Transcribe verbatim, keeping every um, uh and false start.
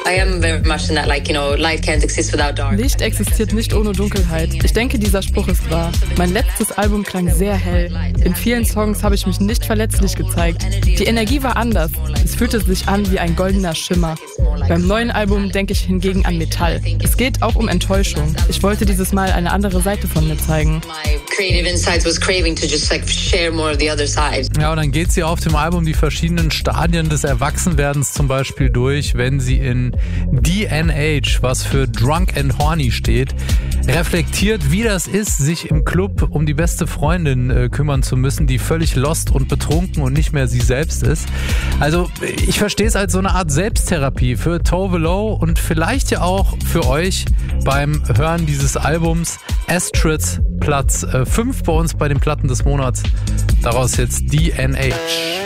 Licht existiert nicht ohne Dunkelheit. Ich denke, dieser Spruch ist wahr. Mein letztes Album klang sehr hell. In vielen Songs habe ich mich nicht verletzlich gezeigt. Die Energie war anders. Es fühlte sich an wie ein goldener Schimmer. Beim neuen Album denke ich hingegen an Metall. Es geht auch um Enttäuschung. Ich wollte dieses Mal eine andere Seite von mir zeigen. Ja, und dann geht sie auf dem Album die verschiedenen Stadien des Erwachsenwerdens zum Beispiel durch, wenn sie in D N H, was für Drunk and Horny steht, reflektiert, wie das ist, sich im Club um die beste Freundin äh, kümmern zu müssen, die völlig lost und betrunken und nicht mehr sie selbst ist. Also ich verstehe es als so eine Art Selbsttherapie für Tove Lo und vielleicht ja auch für euch beim Hören dieses Albums. Astrid, Platz fünf bei uns bei den Platten des Monats. Daraus jetzt D N H.